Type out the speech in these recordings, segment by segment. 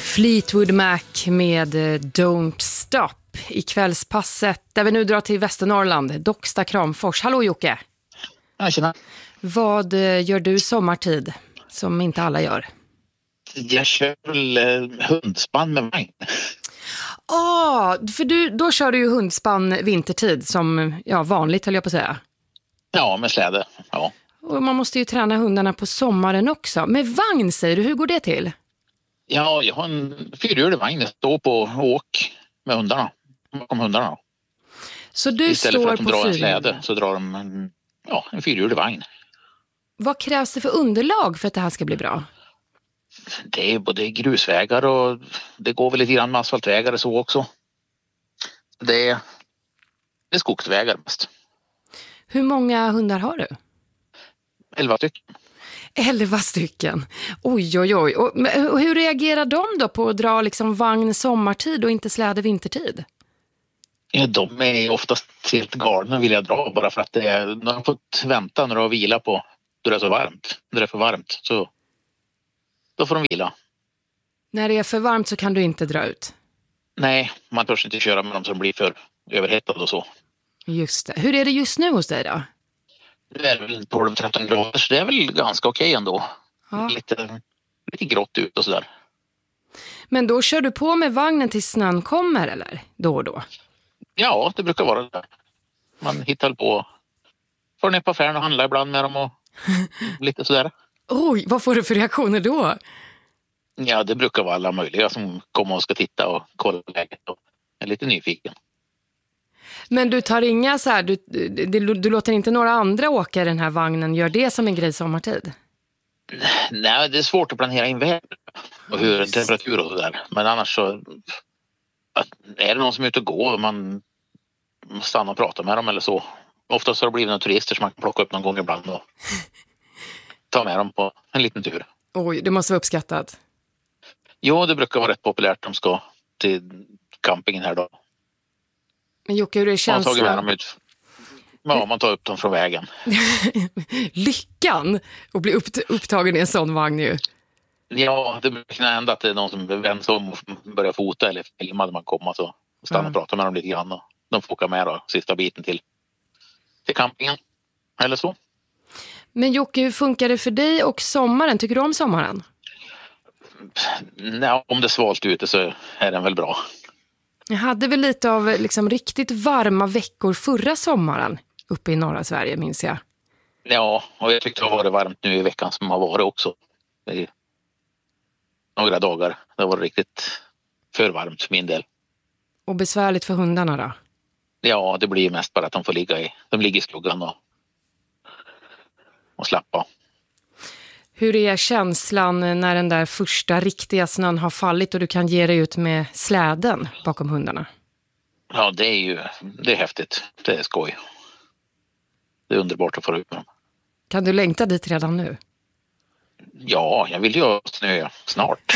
Fleetwood Mac med Don't Stop i kvällspasset där vi nu drar till Västernorrland, Docksta, Kramfors. Hallå Jocke! Ja, tjena. Vad gör du sommartid som inte alla gör? Jag kör väl hundspann med vagn. För då kör du ju hundspann vintertid som vanligt höll jag på att säga. Ja, med släde. Ja. Och man måste ju träna hundarna på sommaren också. Med vagn säger du, hur går det till? Ja, jag har en fyrhjulig vagn. Jag står på åk med hundarna. Bakom hundarna. Så du istället står för att de på drar en fyrhjuling. släde så drar de en fyrhjulig vagn. Vad krävs det för underlag för att det här ska bli bra? Det är både grusvägar och det går väl lite grann med asfaltvägar och så också. Det är skogsvägar mest. Hur många hundar har du? 11 stycken. 11 stycken. Oj. Och hur reagerar de då på att dra liksom vagn sommartid och inte släde vintertid? Ja, de är oftast helt galna vill jag dra bara för att de har fått vänta när de har vila på då det är så varmt. När det är för varmt så då får de vila. När det är för varmt så kan du inte dra ut? Nej, man törs inte köra med dem som blir för överhettade och så. Just det. Hur är det just nu hos dig då? Det är väl 12-13 grader så det är väl ganska okej ändå. Ja. Lite grått ut och sådär. Men då kör du på med vagnen till snön kommer eller? Då och då? Ja, det brukar vara det. Man hittar på. Får ner på affären och handla ibland med dem och lite sådär. Oj, vad får du för reaktioner då? Ja, det brukar vara alla möjliga som kommer och ska titta och kolla läget och är lite nyfiken. Men du tar inga så här, du låter inte några andra åka i den här vagnen, gör det som en grej sommartid? Nej, det är svårt att planera in väder och hur temperatur och sådär. Men annars så är det någon som är ute och går och man stannar och pratar med dem eller så. Oftast har det blivit några turister som man kan plocka upp någon gång ibland och ta med dem på en liten tur. Oj, det måste vara uppskattat. Jo, det brukar vara rätt populärt. De ska till campingen här då. Men Jocke, hur är känslan? Man tar med dem ut. Ja, man tar upp dem från vägen. Lyckan att bli upptagen i en sån vagn ju. Ja, det brukar hända att det är någon som vänder om och börjar fota eller filma när man kommer så stannar och pratar med dem lite grann och de får åka med då, sista biten till campingen eller så. Men Jocke, hur funkar det för dig och sommaren? Tycker du om sommaren? Nej, om det är svalt ute så är den väl bra. Jag hade väl lite av liksom riktigt varma veckor förra sommaren uppe i norra Sverige, minns jag. Ja, och jag tyckte det har varit varmt nu i veckan som har varit också. I några dagar. Det var riktigt för varmt för min del. Och besvärligt för hundarna då? Ja, det blir mest bara att de får de ligger i skuggan och slappa. Hur är känslan när den där första riktiga snön har fallit och du kan ge dig ut med släden bakom hundarna? Ja, det är häftigt. Det är skoj. Det är underbart att få ut dem. Kan du längta dit redan nu? Ja, jag vill ju ha snö snart.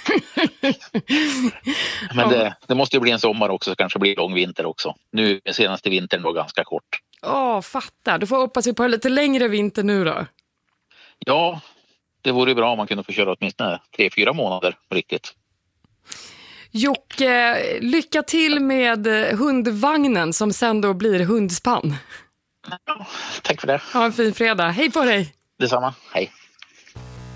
Men det måste ju bli en sommar också, så kanske blir lång vinter också. Nu är senaste vintern var ganska kort. Fattar. Du får hoppas vi på en lite längre vinter nu då. Ja, det vore bra om man kunde få köra åtminstone 3-4 månader riktigt. Jocke, lycka till med hundvagnen som sen då blir hundspann. Ja, tack för det. Ha en fin fredag. Hej på dig! Detsamma, hej.